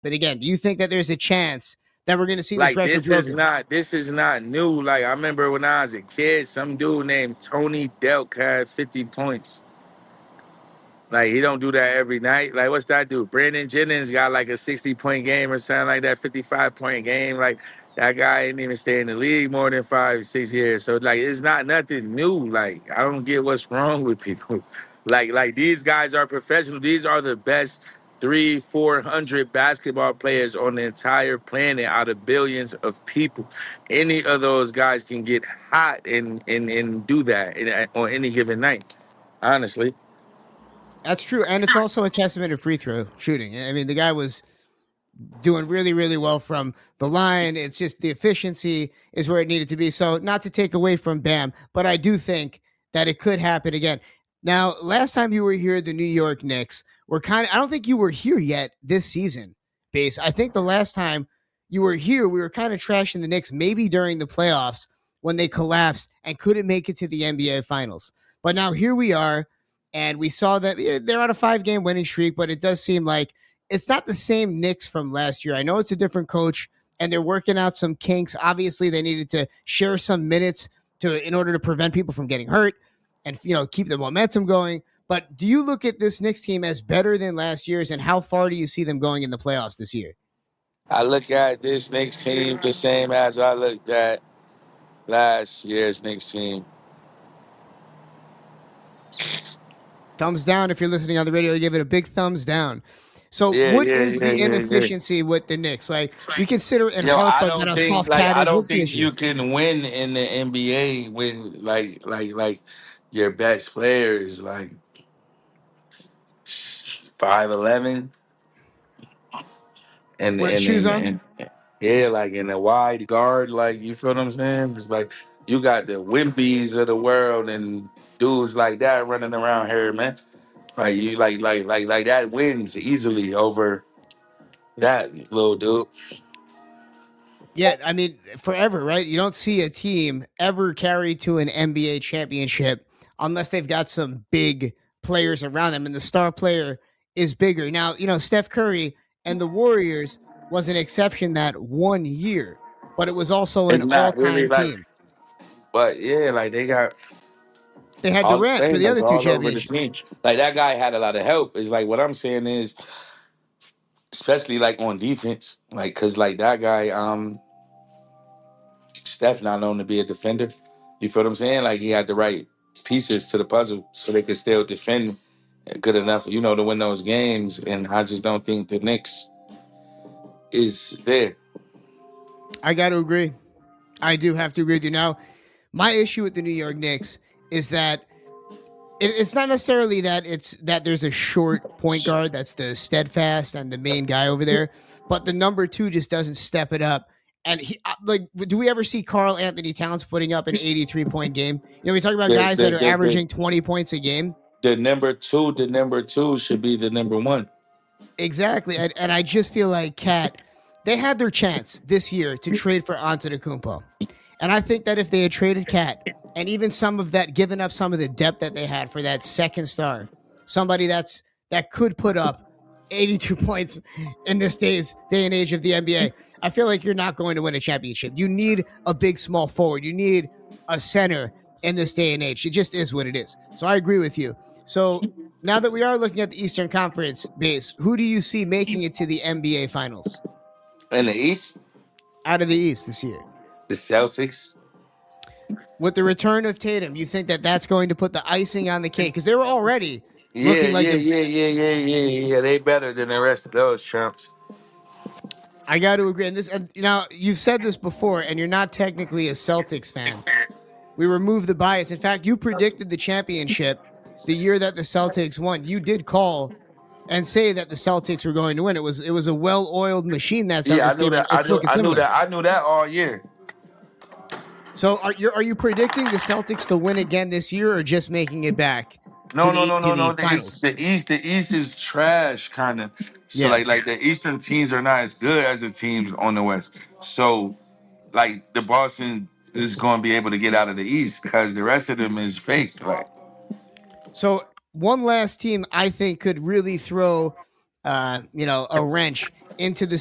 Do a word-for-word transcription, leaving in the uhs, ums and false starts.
But again, do you think that there's a chance that we're going to see this Like record this is broken? not this is not new. Like I remember when I was a kid, some dude named Tony Delk had fifty points. Like he don't do that every night. Like what's that dude? Brandon Jennings got like a sixty point game or something like that, fifty-five point game. Like that guy didn't even stay in the league more than five, six years. So like it's not nothing new. Like I don't get what's wrong with people. Like like these guys are professional. These are the best three, four hundred basketball players on the entire planet out of billions of people. Any of those guys can get hot and and, and do that in, on any given night. Honestly. That's true. And it's also a testament to free throw shooting. I mean, the guy was doing really, really well from the line. It's just the efficiency is where it needed to be. So, not to take away from Bam, but I do think that it could happen again. Now, last time you were here, the New York Knicks were kind of, I don't think you were here yet this season, Base. I think the last time you were here, we were kind of trashing the Knicks, maybe during the playoffs when they collapsed and couldn't make it to the N B A Finals. But now here we are, and we saw that they're on a five game winning streak, but it does seem like it's not the same Knicks from last year. I know it's a different coach, and they're working out some kinks. Obviously, they needed to share some minutes to in order to prevent people from getting hurt and, you know, keep the momentum going. But do you look at this Knicks team as better than last year's, and how far do you see them going in the playoffs this year? I look at this Knicks team the same as I looked at last year's Knicks team. Thumbs down if you're listening on the radio. Give it a big thumbs down. So Yeah, what yeah, is yeah, the yeah, yeah. inefficiency with the Knicks? Like, we consider it Yo, hard, I but that don't a think soft like cat I is. don't What's the think issue? you can win in the N B A when like like like your best players like five eleven and Wearing and shoes and, on? and yeah, like in a wide guard, like you feel what I'm saying? It's like you got the Wimbies of the world and dudes like that running around here, man. Like you like like like like that wins easily over that little dude. Yeah, I mean, forever, right? You don't see a team ever carry to an N B A championship unless they've got some big players around them, and the star player is bigger. Now, you know, Steph Curry and the Warriors was an exception that one year, but it was also an It's not really all-time like, team. but yeah, like they got They had all the Durant for the famous other two all over the championships. team. Like that guy had a lot of help. Is like what I'm saying is, especially like on defense, like because like that guy, um, Steph not known to be a defender. You feel what I'm saying? Like he had the right pieces to the puzzle so they could still defend good enough, you know, to win those games. And I just don't think the Knicks is there. I got to agree. I do have to agree with you. Now, my issue with the New York Knicks is that it, it's not necessarily that it's that there's a short point guard that's the steadfast and the main guy over there, but the number two just doesn't step it up. And he uh, like, do we ever see Carl Anthony Towns putting up an eighty-three point game? You know, we talk about The guys the that are the, the, averaging twenty points a game. the number two, the number two should be the number one. Exactly. And, and I just feel like Cat, they had their chance this year to trade for Antetokounmpo. And I think that if they had traded Cat and even some of that, given up some of the depth that they had for that second star, somebody that's that could put up eighty-two points in this day's day and age of the N B A, I feel like you're not going to win a championship. You need a big small forward. You need a center in this day and age. It just is what it is. So I agree with you. So now that we are looking at the Eastern Conference base, who do you see making it to the N B A Finals In the East, out of the East this year? the Celtics. With the return of Tatum, you think that that's going to put the icing on the cake? Because they were already Yeah, looking like yeah, the. yeah, yeah, yeah, yeah, yeah. They better than the rest of those chumps. I got to agree. And this, and, you know, you've said this before, and you're not technically a Celtics fan. We remove the bias. In fact, you predicted the championship the year that the Celtics won. You did call and say that the Celtics were going to win. It was it was a well-oiled machine. That Yeah, I Celtics knew team. that. I It's knew. looking I knew similar. that. I knew that all year. So are you are you predicting the Celtics to win again this year, or just making it back No, to no, the no, to no, the no. The East, finals? the East, the East is trash, kind of. So Yeah. like, like the Eastern teams are not as good as the teams on the West. So like the Boston is going to be able to get out of the East because the rest of them is fake. Like So one last team I think could really throw uh, you know, a wrench into the